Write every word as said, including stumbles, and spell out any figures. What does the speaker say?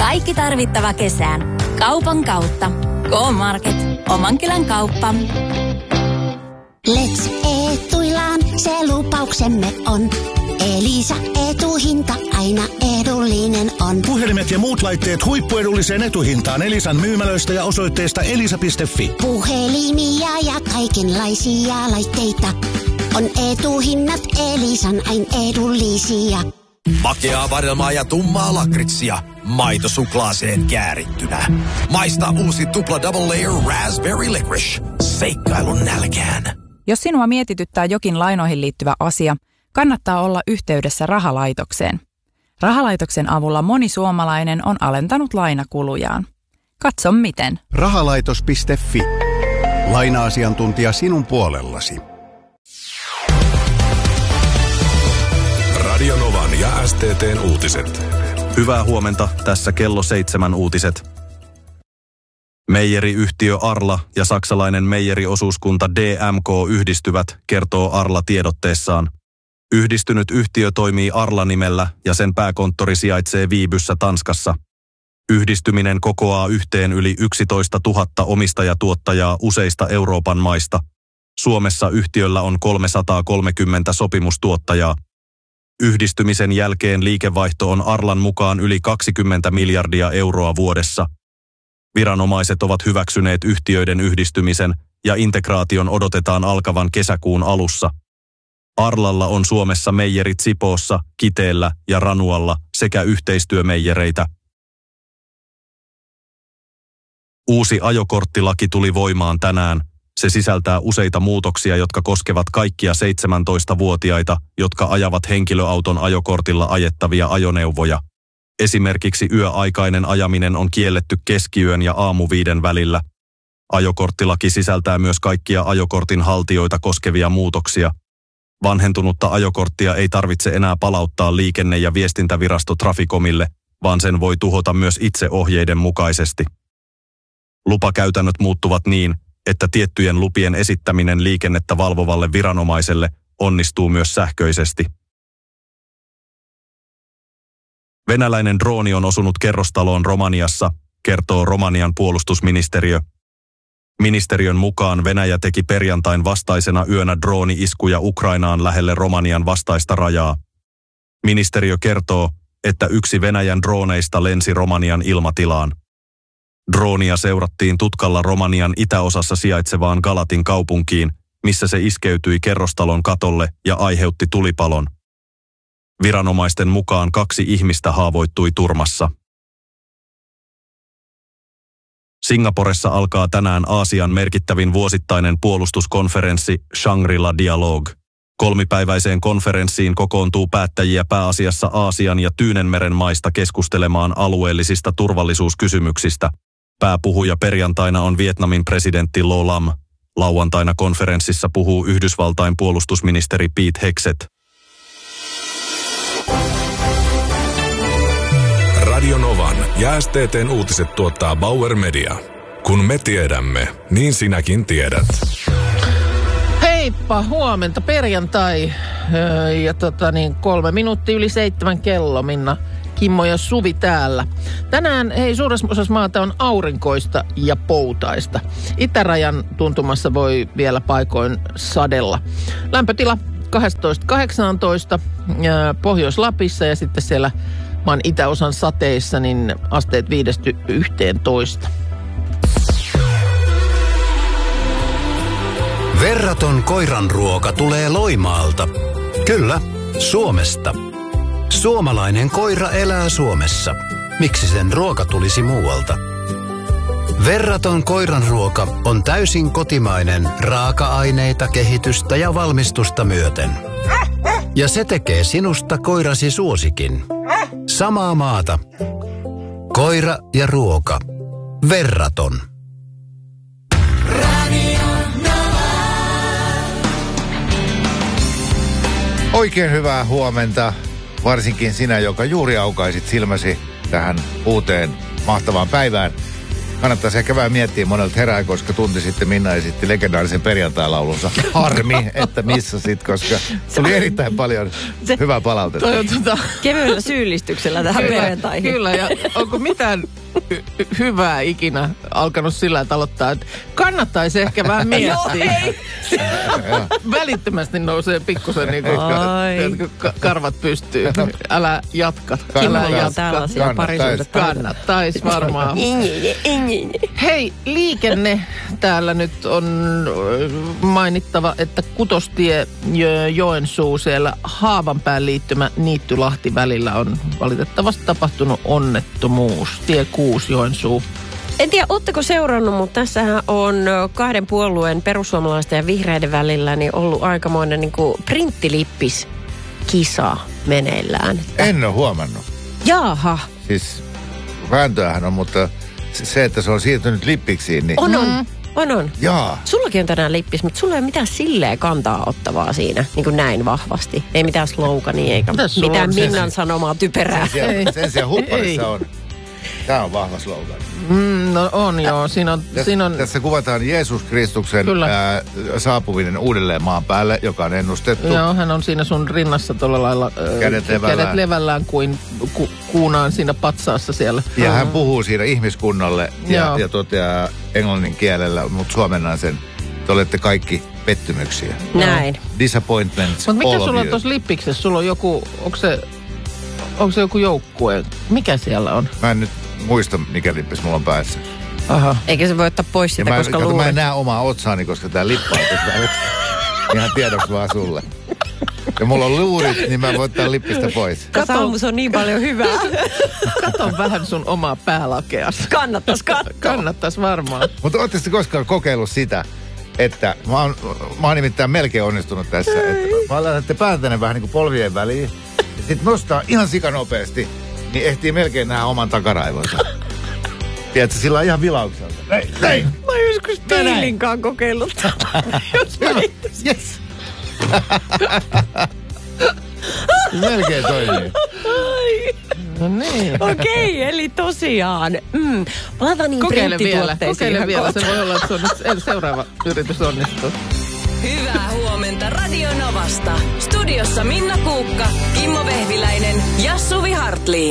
Kaikki tarvittava kesään. Kaupan kautta. K-Market. Oman kylän kauppa. Let's Etuilaan, se lupauksemme on. Elisa Etuhinta, aina edullinen on. Puhelimet ja muut laitteet huippuedulliseen etuhintaan Elisan myymälöistä ja osoitteesta elisa piste fi. Puhelimia ja kaikenlaisia laitteita. On etuhinnat Elisan, aina edullisia. Makeaa vadelmaa ja tummaa lakritsia. Maito suklaaseen käärittynä. Maista uusi tupla double layer raspberry licorice. Seikkailun nälkään. Jos sinua mietityttää jokin lainoihin liittyvä asia, kannattaa olla yhteydessä rahalaitokseen. Rahalaitoksen avulla moni suomalainen on alentanut lainakulujaan. Katso miten. Rahalaitos piste fi. Laina-asiantuntija sinun puolellasi. Radio Novan ja S T T:n uutiset. Hyvää huomenta, tässä kello seitsemän uutiset. Meijeriyhtiö Arla ja saksalainen meijeriosuuskunta D M K yhdistyvät, kertoo Arla tiedotteessaan. Yhdistynyt yhtiö toimii Arla-nimellä ja sen pääkonttori sijaitsee Viibyssä Tanskassa. Yhdistyminen kokoaa yhteen yli yksitoista tuhatta omistajatuottajaa useista Euroopan maista. Suomessa yhtiöllä on kolmesataakolmekymmentä sopimustuottajaa. Yhdistymisen jälkeen liikevaihto on Arlan mukaan yli kaksikymmentä miljardia euroa vuodessa. Viranomaiset ovat hyväksyneet yhtiöiden yhdistymisen ja integraation odotetaan alkavan kesäkuun alussa. Arlalla on Suomessa meijerit Sipoossa, Kiteellä ja Ranualla sekä yhteistyömeijereitä. Uusi ajokorttilaki tuli voimaan tänään. Se sisältää useita muutoksia, jotka koskevat kaikkia seitsemäntoistavuotiaita, jotka ajavat henkilöauton ajokortilla ajettavia ajoneuvoja. Esimerkiksi yöaikainen ajaminen on kielletty keskiyön ja aamuviiden välillä. Ajokorttilaki sisältää myös kaikkia ajokortin haltijoita koskevia muutoksia. Vanhentunutta ajokorttia ei tarvitse enää palauttaa liikenne- ja viestintävirasto Traficomille, vaan sen voi tuhota myös itse ohjeiden mukaisesti. Lupakäytännöt muuttuvat niin, että tiettyjen lupien esittäminen liikennettä valvovalle viranomaiselle onnistuu myös sähköisesti. Venäläinen drooni on osunut kerrostaloon Romaniassa, kertoo Romanian puolustusministeriö. Ministeriön mukaan Venäjä teki perjantain vastaisena yönä drooni-iskuja Ukrainaan lähelle Romanian vastaista rajaa. Ministeriö kertoo, että yksi Venäjän drooneista lensi Romanian ilmatilaan. Droonia seurattiin tutkalla Romanian itäosassa sijaitsevaan Galatin kaupunkiin, missä se iskeytyi kerrostalon katolle ja aiheutti tulipalon. Viranomaisten mukaan kaksi ihmistä haavoittui turmassa. Singaporessa alkaa tänään Aasian merkittävin vuosittainen puolustuskonferenssi Shangri-La Dialogue. Kolmipäiväiseen konferenssiin kokoontuu päättäjiä pääasiassa Aasian ja Tyynenmeren maista keskustelemaan alueellisista turvallisuuskysymyksistä. Pääpuhuja perjantaina on Vietnamin presidentti Lo Lam. Lauantaina konferenssissa puhuu Yhdysvaltain puolustusministeri Pete Hegseth. Radio Novan ja S T T:n uutiset tuottaa Bauer Media. Kun me tiedämme, niin sinäkin tiedät. Heippa, huomenta perjantai ja tota niin, kolme minuuttia yli seitsemän kello, Minna, Kimmo ja Suvi täällä. Tänään hei suuressa osassa maata on aurinkoista ja poutaista. Itärajan tuntumassa voi vielä paikoin sadella. Lämpötila kaksitoista kahdeksantoista Pohjois-Lapissa ja sitten siellä maan itäosan sateissa niin asteet viidestä yhteentoista. Verraton koiranruoka tulee Loimaalta. Kyllä, Suomesta. Suomalainen koira elää Suomessa. Miksi sen ruoka tulisi muualta? Verraton koiranruoka on täysin kotimainen raaka-aineita, kehitystä ja valmistusta myöten. Ja se tekee sinusta koirasi suosikin. Samaa maata. Koira ja ruoka. Verraton. Oikein hyvää huomenta, varsinkin sinä, joka juuri aukaisit silmäsi tähän uuteen mahtavaan päivään. Kannattaisi ehkä vähän miettiä monelta herää, koska tunti sitten Minna esitti legendaarisen perjantai-laulunsa. Harmi, että missä sit, koska tuli erittäin paljon se, hyvää palautetta. Toi on tota... Kevyellä syyllistyksellä tähän kyllä, perjantaihin. Kyllä, ja onko mitään hy- hyvää ikinä alkanut sillä, että aloittaa, että kannattaisi ehkä vähän miettiä. Välittömästi nousee pikkusen niin kuin ka- karvat pystyy. Älä jatka. Älä jatka. Tällaisia parisuudetta. Kannattaisi varmaan. Hei, liikenne täällä nyt on mainittava, että Kutostie Joensuu siellä Haavanpään liittymä Niittylahti välillä on valitettavasti tapahtunut onnettomuus. Tie kuusi Joensuu. En tiedä, ootteko seurannut, mutta tässähän on kahden puolueen, perussuomalaisten ja vihreiden välillä, niin ollut aikamoinen niin kuin printtilippis kisa meneillään. En ole huomannut. Jaaha. Siis vääntöähän on, mutta se, että se on siirtynyt lippiksiin, niin... On, on. On, on. Jaa. Sullakin on tänään lippis, mutta sulla ei ole mitään silleen kantaa ottavaa siinä, niin kuin näin vahvasti. Ei mitään slogania eikä mitään Minnan sanomaa typerää. Sen sijaan, sen sijaan hupparissa on. Tämä on vahva slogan. Mm, no on joo, siinä on... Täs, siinä on... Tässä kuvataan Jeesus Kristuksen ää, saapuminen uudelleen maan päälle, joka on ennustettu. Joo, hän on siinä sun rinnassa tuolla lailla... Ää, kädet levällään. Kädet levällään kuin ku, kuunaan siinä patsaassa siellä. Ja hän puhuu siinä ihmiskunnalle ja, ja toteaa englannin kielellä, mutta suomennaan sen. Te olette kaikki pettymyksiä. Näin. Disappointments. Mutta mikä sulla on tuossa lippiksessä? Sulla on joku... Onko se... Onko se joku joukkue? Mikä siellä on? Mä en nyt muista, mikä lippis mulla on päässä. Aha. Eikä se voi ottaa pois sitä, mä, koska kato, luulen. Mä en näe omaa otsaani, koska tää lippa on tässä. Ihan tiedoksi vaan sulle. Ja mulla on luurit, niin mä voin ottaa lippistä pois. Tässä aamussa on niin paljon hyvää. Kato vähän sun omaa päälakeas. Kannattais katsoa. Kannattais varmaan. Mutta ootte sitten koskaan kokeillut sitä, että mä oon, mä oon nimittäin melkein onnistunut tässä, että mä laitan pään tänne vähän niin kuin polvien väliin. Ja sit nostaa ihan sikanopeasti, niin ehtii melkein nähdä oman takaraivonsa. Tiedätkö, sillä on ihan vilaukselta. Näin, näin. Mä oon joskus peilinkaan kokeillut. Yes. Melkein toimii. No niin. Okei, eli tosiaan. Mm. Palataan niin kokeile vielä, kokeile vielä. Se voi olla, että se on nyt seuraava yritys onnistuu. Hyvää huomenta Radio Novasta. Studiossa Minna Kuukka, Kimmo Vehviläinen ja Suvi Hartliin.